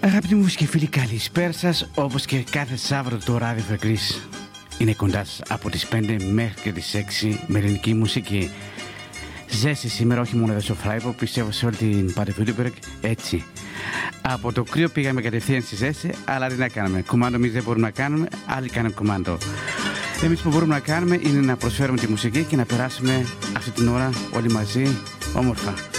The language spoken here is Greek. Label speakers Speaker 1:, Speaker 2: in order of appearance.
Speaker 1: Αγαπητοί μου και φίλοι, καλησπέρα σας. Όπως και κάθε Σάββατο το ράδιο Φεκρής είναι κοντά σας από τις 5 μέχρι και τις 6 με ελληνική μουσική. Ζέστη σήμερα, όχι μόνο εδώ στο Φράιμπουργκ, πιστεύω σε όλη την Πατεφίλιππερκ έτσι. Από το κρύο πήγαμε κατευθείαν στη ζέστη, αλλά τι να κάνουμε. Κουμάντο εμείς δεν μπορούμε να κάνουμε, άλλοι κάνουν κουμάντο. Εμείς που μπορούμε να κάνουμε είναι να προσφέρουμε τη μουσική και να περάσουμε αυτή την ώρα όλοι μαζί όμορφα.